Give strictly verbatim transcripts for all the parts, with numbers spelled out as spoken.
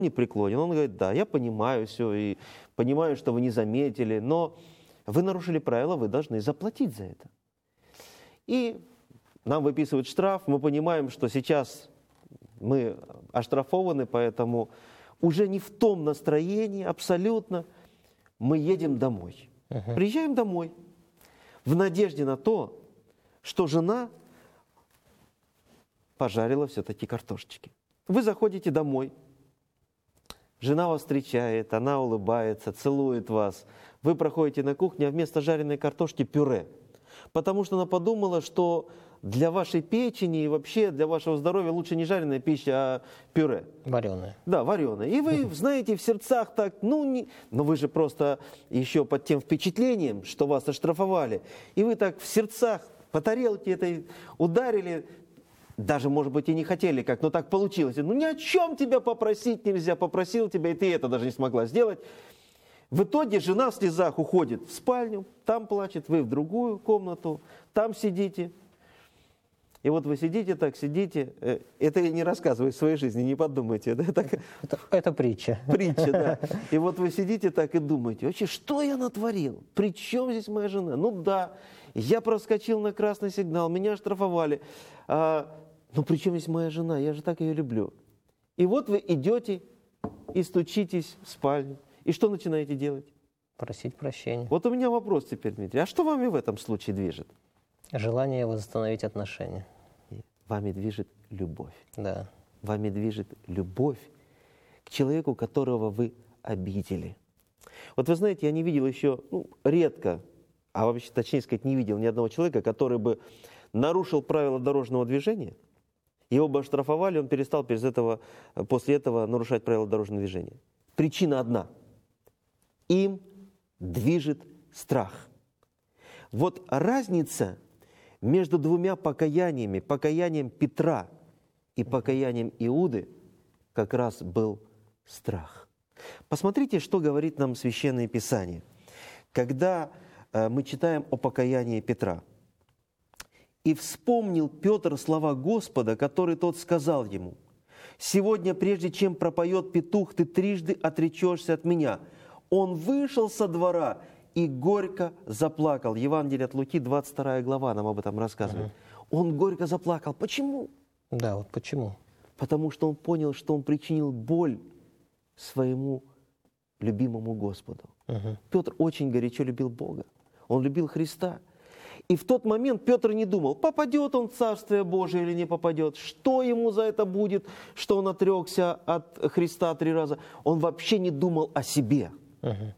не преклонен. Он говорит, да, я понимаю все, и понимаю, что вы не заметили, но вы нарушили правила, вы должны заплатить за это. И нам выписывают штраф, мы понимаем, что сейчас мы оштрафованы, поэтому уже не в том настроении абсолютно. Мы едем домой. Uh-huh. Приезжаем домой в надежде на то, что жена пожарила все-таки картошечки. Вы заходите домой, жена вас встречает, она улыбается, целует вас. Вы проходите на кухню, а вместо жареной картошки пюре. Потому что она подумала, что для вашей печени и вообще для вашего здоровья лучше не жареная пища, а пюре. Вареная. Да, вареная. И вы, знаете, в сердцах так, ну, не... но вы же просто еще под тем впечатлением, что вас оштрафовали. И вы так в сердцах по тарелке этой ударили, даже, может быть, и не хотели как, но так получилось. Ну, ни о чем тебя попросить нельзя, попросил тебя, и ты это даже не смогла сделать. В итоге жена в слезах уходит в спальню, там плачет, вы в другую комнату, там сидите. И вот вы сидите так, сидите. Это я не рассказываю в своей жизни, не подумайте. Это, это, это притча. Притча, да. И вот вы сидите так и думаете, вообще, что я натворил? При чем здесь моя жена? Ну да, я проскочил на красный сигнал, меня оштрафовали. А, ну при чем здесь моя жена? Я же так ее люблю. И вот вы идете и стучитесь в спальню. И что начинаете делать? Просить прощения. Вот у меня вопрос теперь, Дмитрий. А что вами в этом случае движет? Желание восстановить отношения. Вами движет любовь. Да. Вами движет любовь к человеку, которого вы обидели. Вот вы знаете, я не видел еще, ну, редко, а вообще, точнее сказать, не видел ни одного человека, который бы нарушил правила дорожного движения, его бы оштрафовали, он перестал без этого, после этого нарушать правила дорожного движения. Причина одна. Им движет страх. Вот разница между двумя покаяниями, покаянием Петра и покаянием Иуды, как раз был страх. Посмотрите, что говорит нам Священное Писание, когда э, мы читаем о покаянии Петра. «И вспомнил Петр слова Господа, которые тот сказал ему: сегодня, прежде чем пропоет петух, ты трижды отречешься от меня. Он вышел со двора и горько заплакал». Евангелие от Луки, двадцать вторая глава, нам об этом рассказывает. Uh-huh. Он горько заплакал. Почему? Да, вот почему? Потому что он понял, что он причинил боль своему любимому Господу. Uh-huh. Петр очень горячо любил Бога. Он любил Христа. И в тот момент Петр не думал, попадет он в Царствие Божие или не попадет, что ему за это будет, что он отрекся от Христа три раза. Он вообще не думал о себе. Uh-huh.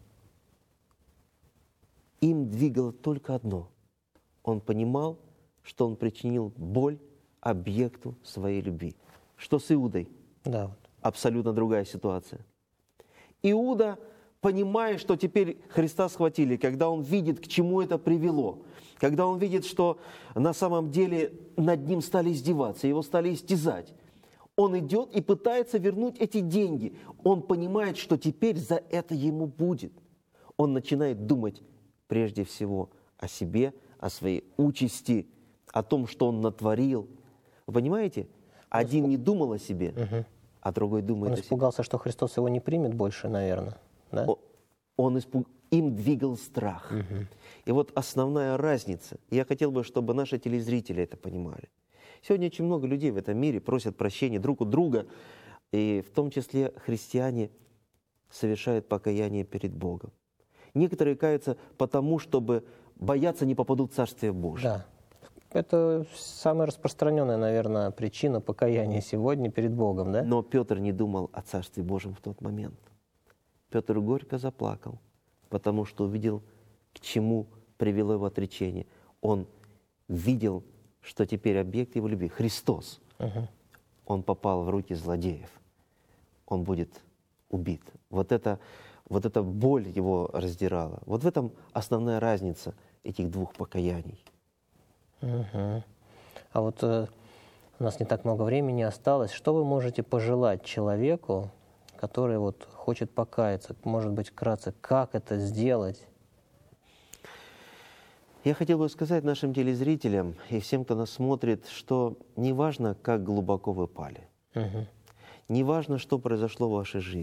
Им двигало только одно. Он понимал, что он причинил боль объекту своей любви. Что с Иудой? Да. Вот. Абсолютно другая ситуация. Иуда, понимая, что теперь Христа схватили, когда он видит, к чему это привело, когда он видит, что на самом деле над ним стали издеваться, его стали истязать, он идет и пытается вернуть эти деньги. Он понимает, что теперь за это ему будет. Он начинает думать прежде всего о себе, о своей участи, о том, что он натворил. Вы понимаете? Один не думал о себе, угу. а другой думает он о себе. Он испугался, что Христос его не примет больше, наверное. Да? Он, он испуг... Им двигал страх. Угу. И вот основная разница. Я хотел бы, чтобы наши телезрители это понимали. Сегодня очень много людей в этом мире просят прощения друг у друга, и в том числе христиане совершают покаяние перед Богом. Некоторые каются потому, чтобы бояться не попадут в Царствие Божие. Да. Это самая распространенная, наверное, причина покаяния сегодня перед Богом, да? Но Петр не думал о Царстве Божьем в тот момент. Петр горько заплакал, потому что увидел, к чему привело его отречение. Он видел, что теперь объект его любви, Христос, угу. он попал в руки злодеев. Он будет убит. Вот это... Вот эта боль его раздирала. Вот в этом основная разница этих двух покаяний. Угу. А вот э, у нас не так много времени осталось. Что вы можете пожелать человеку, который вот хочет покаяться? Может быть, вкратце, как это сделать? Я хотел бы сказать нашим телезрителям и всем, кто нас смотрит, что не важно, как глубоко вы пали. Угу. неважно, что произошло в вашей жизни.